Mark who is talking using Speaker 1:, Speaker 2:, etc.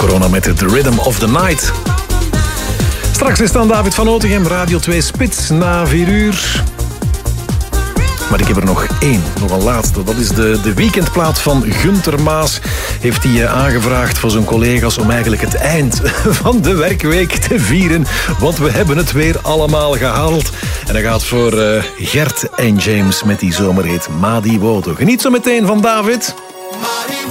Speaker 1: Corona met The Rhythm of the Night. Straks is dan David van Otegem, Radio 2 Spits na 4 uur. Maar ik heb er nog één, nog een laatste. Dat is de weekendplaat van Gunter Maas. Heeft hij aangevraagd voor zijn collega's om eigenlijk het eind van de werkweek te vieren. Want we hebben het weer allemaal gehaald. En dat gaat voor Gert en James met die zomerhit Madi Wodo. Geniet zo meteen van David.